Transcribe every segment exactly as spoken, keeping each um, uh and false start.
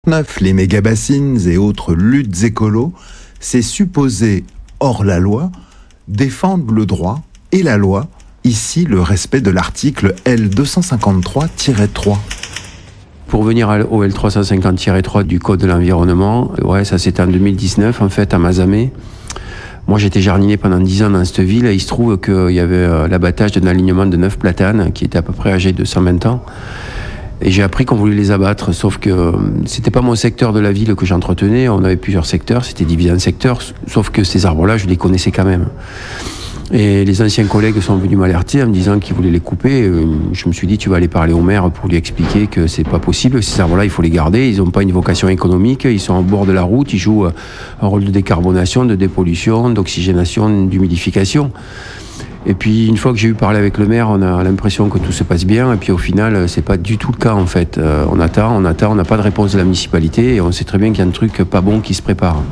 Les méga-bassines et autres luttes écolos, c'est supposé, hors la loi, défendre le droit et la loi, ici le respect de l'article L deux cent cinquante-trois tiret trois. Pour venir au L trois cent cinquante tiret trois du Code de l'environnement, ouais, ça c'était en deux mille dix-neuf, en fait, à Mazamet. Moi, j'étais jardinier pendant dix ans dans cette ville et il se trouve qu'il y avait l'abattage d'un alignement de neuf platanes qui était à peu près âgé de cent vingt ans. Et j'ai appris qu'on voulait les abattre, sauf que c'était pas mon secteur de la ville que j'entretenais. On avait plusieurs secteurs, c'était divisé en secteurs, sauf que ces arbres-là, je les connaissais quand même. Et les anciens collègues sont venus m'alerter en me disant qu'ils voulaient les couper. Je me suis dit, tu vas aller parler au maire pour lui expliquer que c'est pas possible. Ces arbres-là, il faut les garder. Ils n'ont pas une vocation économique. Ils sont au bord de la route. Ils jouent un rôle de décarbonation, de dépollution, d'oxygénation, d'humidification. Et puis, une fois que j'ai eu parlé avec le maire, on a l'impression que tout se passe bien. Et puis, au final, c'est pas du tout le cas, en fait. Euh, on attend, on attend, on n'a pas de réponse de la municipalité et on sait très bien qu'il y a un truc pas bon qui se prépare.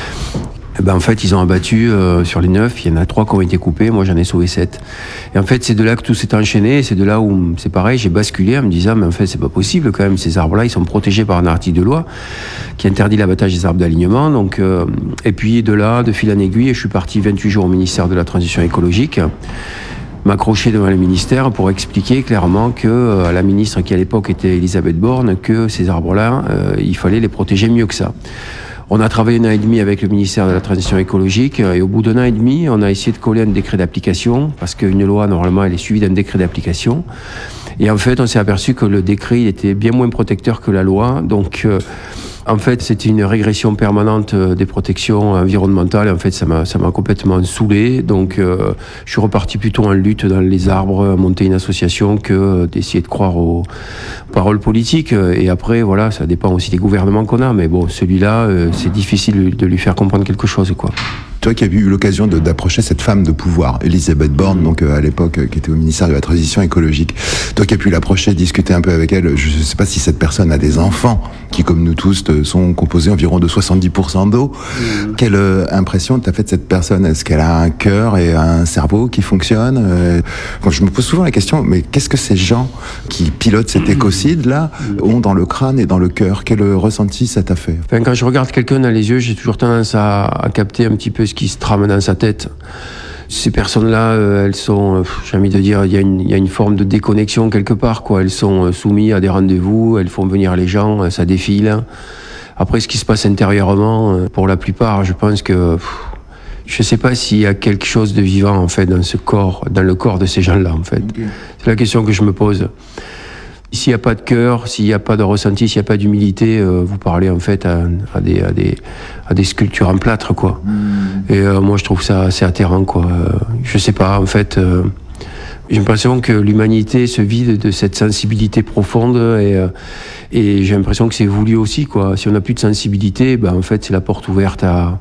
Et ben, en fait, ils ont abattu euh, sur les neuf, il y en a trois qui ont été coupés, moi j'en ai sauvé sept. Et en fait, c'est de là que tout s'est enchaîné, c'est de là où, c'est pareil, j'ai basculé en me disant, mais en fait, c'est pas possible quand même, ces arbres-là, ils sont protégés par un article de loi qui interdit l'abattage des arbres d'alignement. Donc, euh, et puis de là, de fil en aiguille, je suis parti vingt-huit jours au ministère de la Transition écologique, m'accrocher devant le ministère pour expliquer clairement que euh, la ministre qui à l'époque était Elisabeth Borne, que ces arbres-là, euh, il fallait les protéger mieux que ça. On a travaillé un an et demi avec le ministère de la Transition écologique et au bout d'un an et demi, on a essayé de coller un décret d'application parce qu'une loi, normalement, elle est suivie d'un décret d'application. Et en fait, on s'est aperçu que le décret, il était bien moins protecteur que la loi. Donc, euh, en fait, c'était une régression permanente des protections environnementales. En fait, ça m'a, ça m'a complètement saoulé. Donc, euh, je suis reparti plutôt en lutte dans les arbres, à monter une association que d'essayer de croire aux paroles politiques. Et après, voilà, ça dépend aussi des gouvernements qu'on a. Mais bon, celui-là, euh, c'est difficile de lui faire comprendre quelque chose, quoi. Toi qui as eu l'occasion de, d'approcher cette femme de pouvoir, Elisabeth Borne, donc euh, à l'époque, euh, qui était au ministère de la Transition écologique, toi qui as pu l'approcher, discuter un peu avec elle, je ne sais pas si cette personne a des enfants qui, comme nous tous, sont composés environ de soixante-dix pour cent d'eau. Mmh. Quelle euh, impression t'as fait de cette personne? Est-ce qu'elle a un cœur et un cerveau qui fonctionnent? euh, Quand je me pose souvent la question, mais qu'est-ce que ces gens qui pilotent cet écocide-là mmh. ont dans le crâne et dans le cœur? Quel ressenti ça t'a fait? Enfin, quand je regarde quelqu'un dans les yeux, j'ai toujours tendance à, à capter un petit peu ce qui se trame dans sa tête. Ces personnes-là, euh, elles sont, euh, j'ai envie de dire, il y a une, il y a une forme de déconnexion quelque part, quoi. Elles sont euh, soumises à des rendez-vous, elles font venir les gens, euh, ça défile. Après, ce qui se passe intérieurement, euh, pour la plupart, je pense que, pff, je sais pas s'il y a quelque chose de vivant, en fait, dans ce corps, dans le corps de ces gens-là, en fait. Okay. C'est la question que je me pose. S'il n'y a pas de cœur, s'il n'y a pas de ressenti, s'il n'y a pas d'humilité, euh, vous parlez en fait à, à, des, à, des, à des sculptures en plâtre, quoi. Mmh. Et euh, moi, je trouve ça assez atterrant, quoi. Euh, je sais pas, en fait, euh, j'ai l'impression que l'humanité se vide de cette sensibilité profonde et, euh, et j'ai l'impression que c'est voulu aussi, quoi. Si on n'a plus de sensibilité, ben, en fait, c'est la porte ouverte à,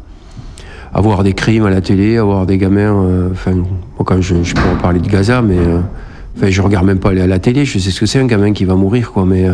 à voir des crimes à la télé, à voir des gamins. Enfin, euh, moi, quand je, je pourrais parler de Gaza, mais. Euh, Enfin, je regarde même pas à la télé, je sais ce que c'est un gamin qui va mourir, quoi, mais euh,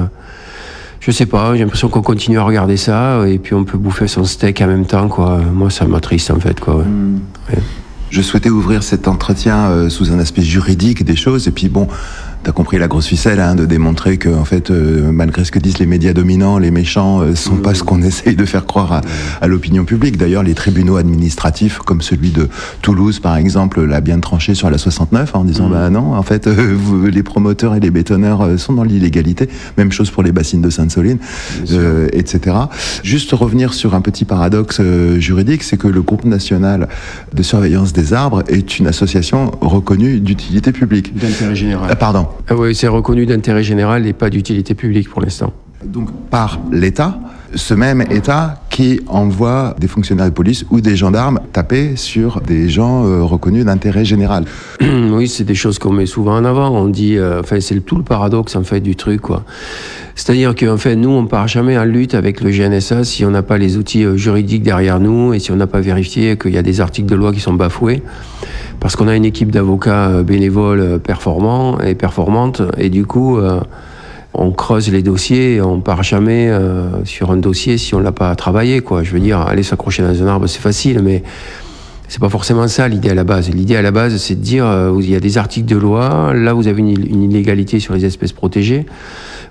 je sais pas, j'ai l'impression qu'on continue à regarder ça et puis on peut bouffer son steak en même temps, quoi. Moi, ça m'attriste en fait, quoi. Ouais. Mmh. Ouais. Je souhaitais ouvrir cet entretien euh, sous un aspect juridique des choses, et puis bon, t'as compris la grosse ficelle, hein, de démontrer que, en fait, euh, malgré ce que disent les médias dominants, les méchants euh, sont mmh. pas ce qu'on essaye de faire croire à, à l'opinion publique. D'ailleurs, les tribunaux administratifs, comme celui de Toulouse, par exemple, l'a bien tranché sur la soixante-neuf, hein, en disant, mmh. bah non, en fait, euh, vous, les promoteurs et les bétonneurs euh, sont dans l'illégalité. Même chose pour les bassines de Sainte-Soline, euh, et cetera. Juste revenir sur un petit paradoxe euh, juridique, c'est que le groupe national de surveillance des arbres est une association reconnue d'utilité publique. D'intérêt général. Ah, pardon. Ah oui, c'est reconnu d'intérêt général et pas d'utilité publique pour l'instant. Donc par l'État, ce même État qui envoie des fonctionnaires de police ou des gendarmes taper sur des gens euh, reconnus d'intérêt général. Oui, c'est des choses qu'on met souvent en avant. On dit, euh, enfin, c'est tout le paradoxe en fait du truc, quoi. C'est-à-dire qu'en fait, nous, on part jamais en lutte avec le G N S A si on n'a pas les outils euh, juridiques derrière nous et si on n'a pas vérifié qu'il y a des articles de loi qui sont bafoués. Parce qu'on a une équipe d'avocats bénévoles performants et performantes et du coup, euh, on creuse les dossiers et on part jamais euh, sur un dossier si on l'a pas travaillé, quoi. Je veux dire, aller s'accrocher dans un arbre, c'est facile, mais c'est pas forcément ça l'idée à la base. L'idée à la base, c'est de dire, euh, il y a des articles de loi, là vous avez une, une illégalité sur les espèces protégées.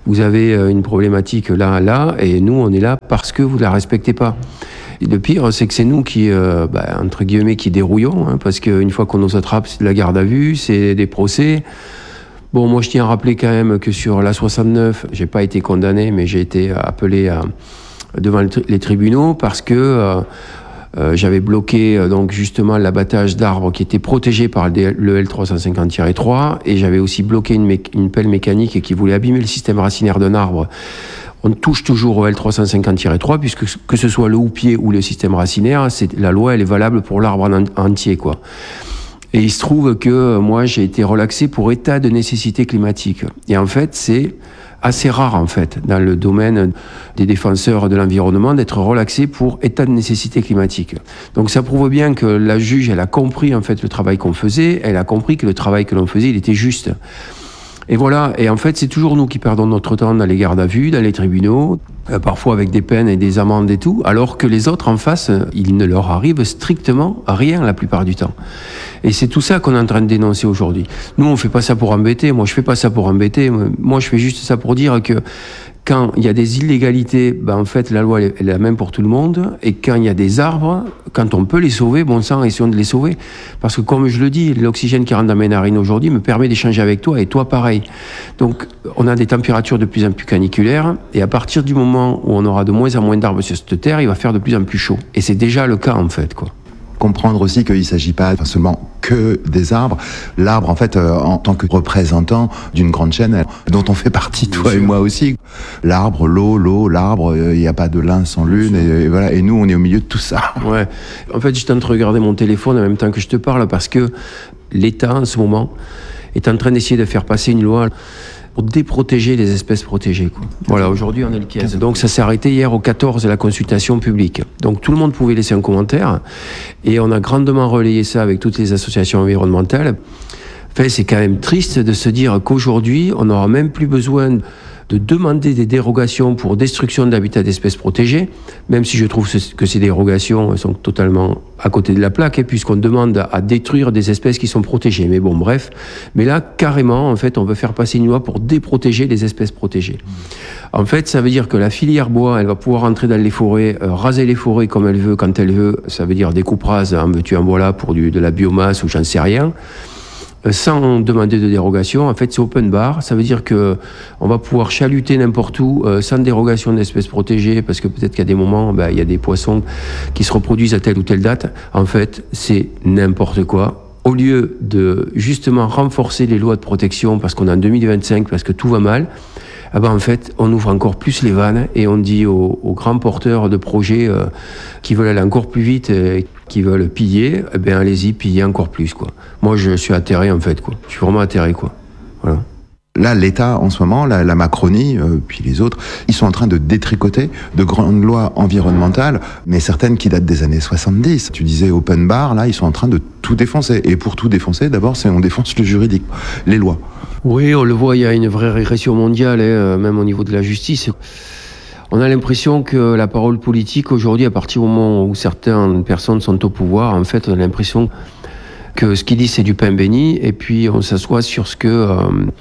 vous avez une problématique là, là, et nous, on est là parce que vous ne la respectez pas. Et le pire, c'est que c'est nous qui, euh, bah, entre guillemets, qui dérouillons, hein, parce qu'une fois qu'on nous attrape, c'est de la garde à vue, c'est des procès. Bon, moi, je tiens à rappeler quand même que sur l'A soixante-neuf, j'ai pas été condamné, mais j'ai été appelé à, devant les tribunaux parce que euh, euh, j'avais bloqué euh, donc justement l'abattage d'arbres qui était protégé par le L trois cent cinquante tiret trois, et j'avais aussi bloqué une, mé- une pelle mécanique qui voulait abîmer le système racinaire d'un arbre. On touche toujours au L trois cent cinquante tiret trois, puisque que ce soit le houppier ou le système racinaire, c'est, la loi, elle est valable pour l'arbre en entier, quoi. Et il se trouve que moi, j'ai été relaxé pour état de nécessité climatique. Et en fait, c'est assez rare, en fait, dans le domaine des défenseurs de l'environnement, d'être relaxé pour état de nécessité climatique. Donc ça prouve bien que la juge, elle a compris, en fait, le travail qu'on faisait, elle a compris que le travail que l'on faisait, il était juste. Et voilà, et en fait, c'est toujours nous qui perdons notre temps dans les gardes à vue, dans les tribunaux, euh, parfois avec des peines et des amendes et tout, alors que les autres en face, il ne leur arrive strictement rien la plupart du temps. Et c'est tout ça qu'on est en train de dénoncer aujourd'hui. Nous, on fait pas ça pour embêter, moi je fais pas ça pour embêter, moi je fais juste ça pour dire que quand il y a des illégalités, ben en fait la loi elle est la même pour tout le monde, et quand il y a des arbres, quand on peut les sauver, bon sang, essayons de les sauver. Parce que comme je le dis, l'oxygène qui rentre dans mes narines aujourd'hui me permet d'échanger avec toi, et toi pareil. Donc on a des températures de plus en plus caniculaires, et à partir du moment où on aura de moins en moins d'arbres sur cette terre, il va faire de plus en plus chaud. Et c'est déjà le cas en fait, quoi. Comprendre aussi qu'il ne s'agit pas seulement que des arbres. L'arbre, en fait, euh, en tant que représentant d'une grande chaîne dont on fait partie, toi Bien et sûr. Moi aussi. L'arbre, l'eau, l'eau, l'arbre, il euh, n'y a pas de l'un sans l'une, et, et voilà. Et nous, on est au milieu de tout ça. Ouais. En fait, j'étais en train de regarder mon téléphone en même temps que je te parle, parce que l'État, en ce moment, est en train d'essayer de faire passer une loi pour déprotéger les espèces protégées, quoi. Voilà, aujourd'hui on est le quinze. Donc ça s'est arrêté hier au quatorze, la consultation publique. Donc tout le monde pouvait laisser un commentaire, et on a grandement relayé ça avec toutes les associations environnementales. Enfin, c'est quand même triste de se dire qu'aujourd'hui, on n'aura même plus besoin de demander des dérogations pour destruction d'habitats d'espèces protégées, même si je trouve que ces dérogations sont totalement à côté de la plaque, hein, puisqu'on demande à détruire des espèces qui sont protégées. Mais bon, bref. Mais là, carrément, en fait, on veut faire passer une loi pour déprotéger les espèces protégées. En fait, ça veut dire que la filière bois, elle va pouvoir entrer dans les forêts, euh, raser les forêts comme elle veut, quand elle veut. Ça veut dire des coupes rases, en veux-tu, en voilà, pour du, de la biomasse ou j'en sais rien. Sans demander de dérogation. En fait, c'est open bar. Ça veut dire que on va pouvoir chaluter n'importe où, euh, sans dérogation d'espèces protégées, parce que peut-être qu'il y a des moments, ben, il y a des poissons qui se reproduisent à telle ou telle date. En fait, c'est n'importe quoi. Au lieu de justement renforcer les lois de protection, parce qu'on est en deux mille vingt-cinq, parce que tout va mal, ah ben en fait, on ouvre encore plus les vannes, et on dit aux, aux grands porteurs de projets euh, qui veulent aller encore plus vite, euh, qui veulent piller, eh ben allez-y, piller encore plus, quoi. Moi, je suis atterré, en fait, quoi. Je suis vraiment atterré, quoi. Voilà. Là, l'État, en ce moment, la, la Macronie, euh, puis les autres, ils sont en train de détricoter de grandes lois environnementales, mais certaines qui datent des années soixante-dix. Tu disais open bar, là, ils sont en train de tout défoncer. Et pour tout défoncer, d'abord, c'est on défonce le juridique, les lois. Oui, on le voit, il y a une vraie régression mondiale, hein, même au niveau de la justice. On a l'impression que la parole politique, aujourd'hui, à partir du moment où certaines personnes sont au pouvoir, en fait, on a l'impression que ce qu'ils disent, c'est du pain béni, et puis on s'assoit sur ce que euh,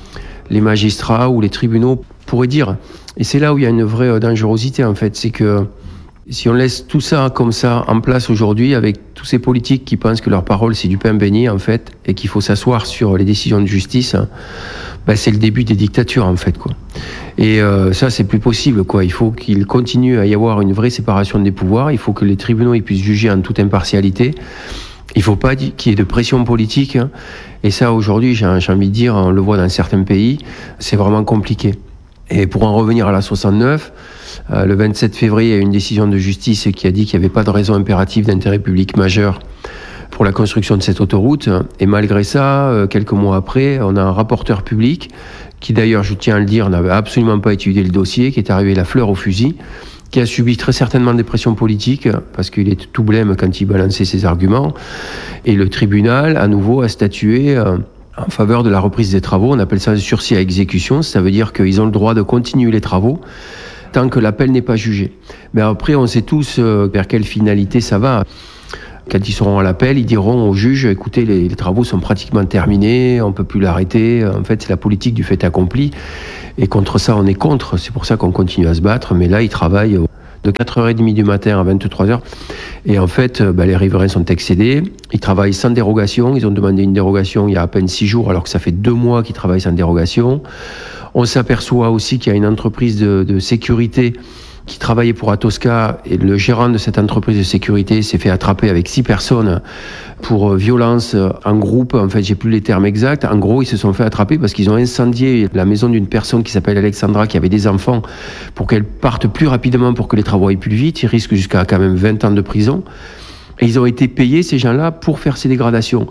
les magistrats ou les tribunaux pourraient dire. Et c'est là où il y a une vraie dangerosité, en fait. C'est que si on laisse tout ça comme ça en place aujourd'hui, avec tous ces politiques qui pensent que leur parole, c'est du pain béni, en fait, et qu'il faut s'asseoir sur les décisions de justice, ben c'est le début des dictatures, en fait, quoi. Et euh, ça, c'est plus possible, quoi. Il faut qu'il continue à y avoir une vraie séparation des pouvoirs. Il faut que les tribunaux ils puissent juger en toute impartialité. Il ne faut pas qu'il y ait de pression politique. Et ça, aujourd'hui, j'ai envie de dire, on le voit dans certains pays, c'est vraiment compliqué. Et pour en revenir à la soixante-neuf, euh, le vingt-sept février, il y a eu une décision de justice qui a dit qu'il n'y avait pas de raison impérative d'intérêt public majeur pour la construction de cette autoroute. Et malgré ça, euh, quelques mois après, on a un rapporteur public qui, d'ailleurs, je tiens à le dire, n'avait absolument pas étudié le dossier, qui est arrivé la fleur au fusil, qui a subi très certainement des pressions politiques, parce qu'il était tout blême quand il balançait ses arguments. Et le tribunal, à nouveau, a statué euh, en faveur de la reprise des travaux. On appelle ça le sursis à exécution. Ça veut dire qu'ils ont le droit de continuer les travaux tant que l'appel n'est pas jugé. Mais après, on sait tous euh, vers quelle finalité ça va. Quand ils seront à l'appel, ils diront au juge, écoutez, les, les travaux sont pratiquement terminés, on peut plus l'arrêter. En fait, c'est la politique du fait accompli. Et contre ça, on est contre. C'est pour ça qu'on continue à se battre. Mais là, ils travaillent de quatre heures trente du matin à vingt-trois heures. Et en fait, bah, les riverains sont excédés. Ils travaillent sans dérogation. Ils ont demandé une dérogation il y a à peine six jours, alors que ça fait deux mois qu'ils travaillent sans dérogation. On s'aperçoit aussi qu'il y a une entreprise de, de sécurité qui travaillait pour Atosca, et le gérant de cette entreprise de sécurité s'est fait attraper avec six personnes pour violence en groupe. En fait, j'ai plus les termes exacts. En gros, ils se sont fait attraper parce qu'ils ont incendié la maison d'une personne qui s'appelle Alexandra, qui avait des enfants, pour qu'elle parte plus rapidement pour que les travaux aillent plus vite. Ils risquent jusqu'à quand même vingt ans de prison. Et ils ont été payés, ces gens-là, pour faire ces dégradations.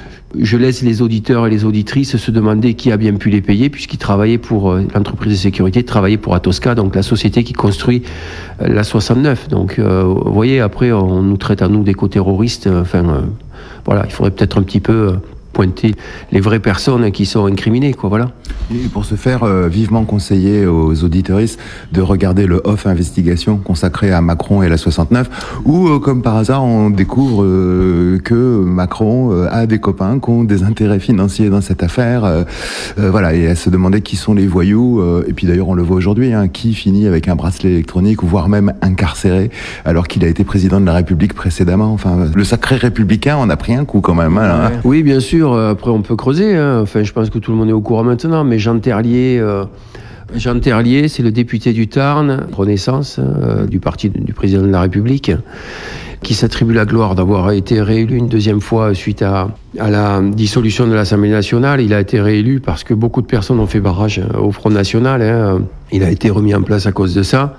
Je laisse les auditeurs et les auditrices se demander qui a bien pu les payer, puisqu'ils travaillaient pour euh, l'entreprise de sécurité, travaillaient pour Atosca, donc la société qui construit euh, la soixante-neuf. Donc, euh, vous voyez, après, on nous traite à nous d'éco-terroristes. Enfin, euh, voilà, il faudrait peut-être un petit peu euh, pointer les vraies personnes qui sont incriminées, quoi, voilà. Et pour ce faire, euh, vivement conseiller aux auditeuristes de regarder le Off Investigation consacré à Macron et la soixante-neuf, où, euh, comme par hasard, on découvre euh, que Macron euh, a des copains qui ont des intérêts financiers dans cette affaire. Euh, euh, voilà, et à se demander qui sont les voyous. Euh, et puis d'ailleurs, on le voit aujourd'hui, hein, qui finit avec un bracelet électronique, voire même incarcéré, alors qu'il a été président de la République précédemment. Enfin, le sacré républicain, on a pris un coup quand même. Hein, ouais. Oui, bien sûr. Après, on peut creuser. Hein. Enfin, je pense que tout le monde est au courant maintenant. Mais Jean Terlier, euh, Jean Terlier, c'est le député du Tarn, Renaissance, euh, du parti du président de la République, qui s'attribue la gloire d'avoir été réélu une deuxième fois suite à, à la dissolution de l'Assemblée nationale. Il a été réélu parce que beaucoup de personnes ont fait barrage au Front National. Hein. Il a été remis en place à cause de ça.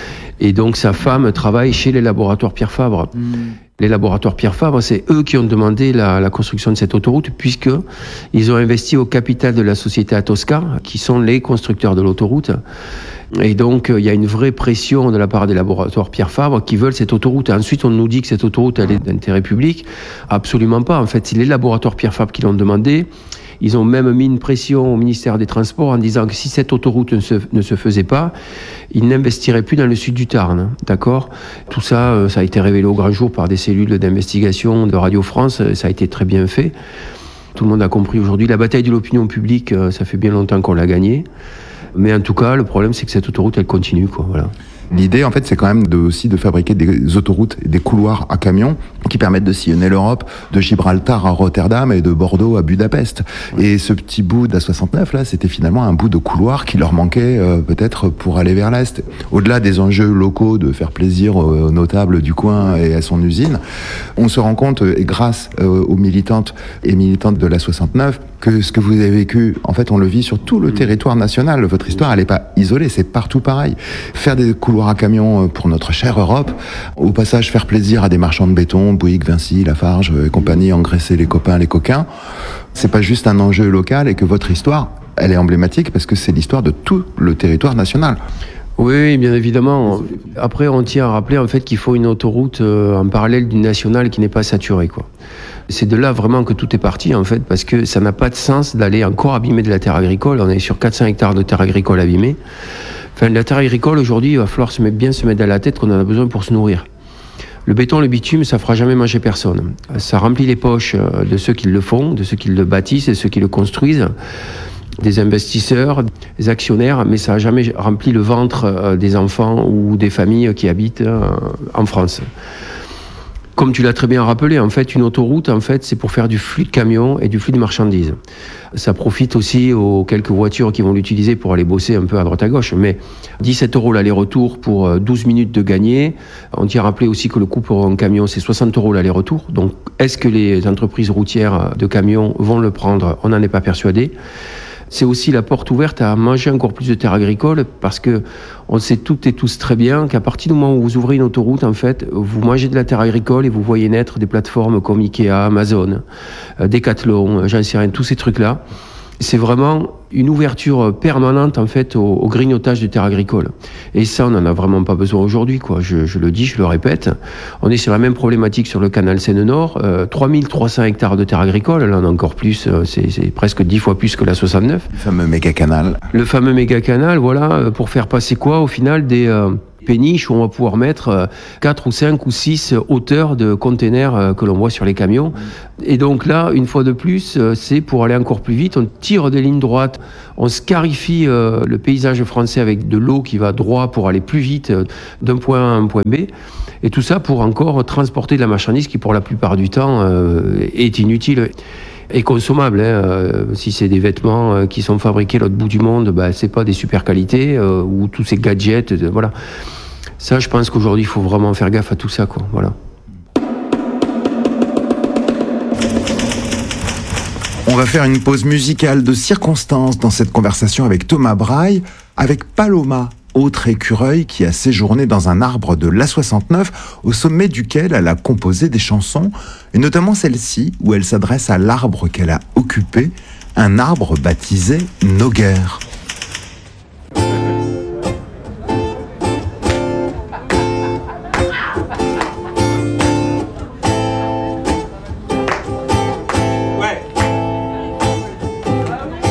Et donc, sa femme travaille chez les laboratoires Pierre Fabre. Mmh. Les laboratoires Pierre Fabre, c'est eux qui ont demandé la, la construction de cette autoroute, puisque ils ont investi au capital de la société Atosca, qui sont les constructeurs de l'autoroute. Et donc, il y a une vraie pression de la part des laboratoires Pierre Fabre qui veulent cette autoroute. Et ensuite, on nous dit que cette autoroute, elle est d'intérêt public. Absolument pas. En fait, c'est les laboratoires Pierre Fabre qui l'ont demandé. Ils ont même mis une pression au ministère des Transports en disant que si cette autoroute ne se, ne se faisait pas, ils n'investiraient plus dans le sud du Tarn. D'accord ? Tout ça, ça a été révélé au grand jour par des cellules d'investigation de Radio France. Ça a été très bien fait. Tout le monde a compris aujourd'hui. La bataille de l'opinion publique, ça fait bien longtemps qu'on l'a gagnée. Mais en tout cas, le problème, c'est que cette autoroute, elle continue, quoi. Voilà. L'idée, en fait, c'est quand même de, aussi de fabriquer des autoroutes et des couloirs à camions qui permettent de sillonner l'Europe, de Gibraltar à Rotterdam et de Bordeaux à Budapest. Ouais. Et ce petit bout de la soixante-neuf, là, c'était finalement un bout de couloir qui leur manquait euh, peut-être pour aller vers l'Est. Au-delà des enjeux locaux de faire plaisir aux notables du coin et à son usine, on se rend compte, et grâce euh, aux militantes et militantes de la soixante-neuf, que ce que vous avez vécu, en fait, on le vit sur tout le territoire national. Votre histoire, elle n'est pas isolée, c'est partout pareil. Faire des couloirs à camions pour notre chère Europe, au passage faire plaisir à des marchands de béton, Bouygues, Vinci, Lafarge et compagnie, engraisser les copains, les coquins, c'est pas juste un enjeu local et que votre histoire, elle est emblématique parce que c'est l'histoire de tout le territoire national. Oui, bien évidemment. Après, on tient à rappeler en fait qu'il faut une autoroute euh, en parallèle d'une nationale qui n'est pas saturée, quoi. C'est de là vraiment que tout est parti, en fait, parce que ça n'a pas de sens d'aller encore abîmer de la terre agricole. On est sur quatre cents hectares de terre agricole abîmée. Enfin, la terre agricole, aujourd'hui, il va falloir se mettre, bien se mettre dans la tête qu'on en a besoin pour se nourrir. Le béton, le bitume, ça fera jamais manger personne. Ça remplit les poches de ceux qui le font, de ceux qui le bâtissent, de ceux qui le construisent, des investisseurs, des actionnaires, mais ça n'a jamais rempli le ventre des enfants ou des familles qui habitent en France. Comme tu l'as très bien rappelé, en fait, une autoroute, en fait, c'est pour faire du flux de camions et du flux de marchandises. Ça profite aussi aux quelques voitures qui vont l'utiliser pour aller bosser un peu à droite à gauche. Mais dix-sept euros l'aller-retour pour douze minutes de gagné. On tient à rappeler aussi que le coût pour un camion, c'est soixante euros l'aller-retour. Donc, est-ce que les entreprises routières de camions vont le prendre ? On n'en est pas persuadé. C'est aussi la porte ouverte à manger encore plus de terres agricoles parce que on sait toutes et tous très bien qu'à partir du moment où vous ouvrez une autoroute, en fait, vous mangez de la terre agricole et vous voyez naître des plateformes comme Ikea, Amazon, Decathlon, j'en sais rien, tous ces trucs-là. C'est vraiment une ouverture permanente, en fait, au, au grignotage de terres agricoles. Et ça, on n'en a vraiment pas besoin aujourd'hui, quoi. Je, je le dis, je le répète. On est sur la même problématique sur le canal Seine-Nord. Euh, trois mille trois cents hectares de terres agricoles. Là, on a encore plus. Euh, c'est, c'est presque dix fois plus que la soixante-neuf. Le fameux méga canal. Le fameux méga canal, voilà, pour faire passer quoi, au final, des... Euh, péniches où on va pouvoir mettre quatre ou cinq ou six hauteurs de containers que l'on voit sur les camions. Et donc là, une fois de plus, c'est pour aller encore plus vite. On tire des lignes droites, on scarifie le paysage français avec de l'eau qui va droit pour aller plus vite d'un point A à un point B. Et tout ça pour encore transporter de la marchandise qui, pour la plupart du temps, est inutile. Et consommable. Hein. Euh, si c'est des vêtements euh, qui sont fabriqués à l'autre bout du monde, bah, c'est pas des super qualités, euh, ou tous ces gadgets, euh, voilà. Ça, je pense qu'aujourd'hui, il faut vraiment faire gaffe à tout ça, quoi. Voilà. On va faire une pause musicale de circonstance dans cette conversation avec Thomas Braille, avec Paloma, autre écureuil qui a séjourné dans un arbre de l'A soixante-neuf, au sommet duquel elle a composé des chansons, et notamment celle-ci, où elle s'adresse à l'arbre qu'elle a occupé, un arbre baptisé Noguère.